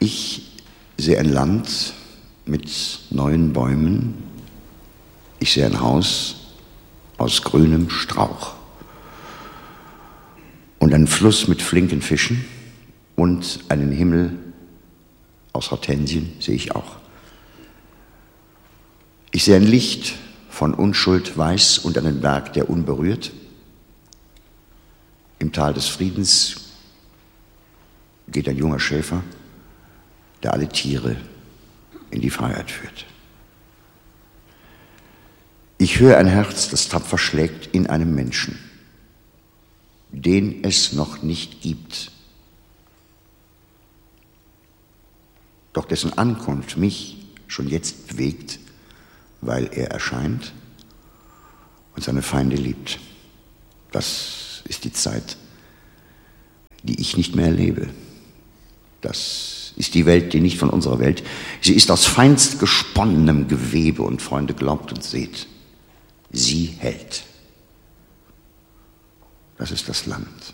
Ich sehe ein Land mit neuen Bäumen. Ich sehe ein Haus aus grünem Strauch. Und einen Fluss mit flinken Fischen und einen Himmel aus Hortensien sehe ich auch. Ich sehe ein Licht von Unschuld weiß und einen Berg, der unberührt. Im Tal des Friedens geht ein junger Schäfer, der alle Tiere in die Freiheit führt. Ich höre ein Herz, das tapfer schlägt in einem Menschen, den es noch nicht gibt, doch dessen Ankunft mich schon jetzt bewegt, weil er erscheint und seine Feinde liebt. Das ist die Zeit, die ich nicht mehr erlebe. Das ist die Welt, die nicht von unserer Welt. Sie ist aus feinst gesponnenem Gewebe und Freunde, glaubt und seht, sie hält. Das ist das Land.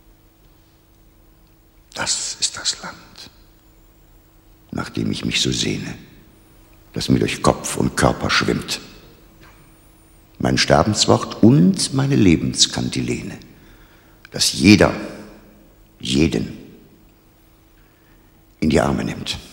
Das ist das Land, nach dem ich mich so sehne, das mir durch Kopf und Körper schwimmt. Mein Sterbenswort und meine Lebenskantilene, das jeder jeden in die Arme nimmt.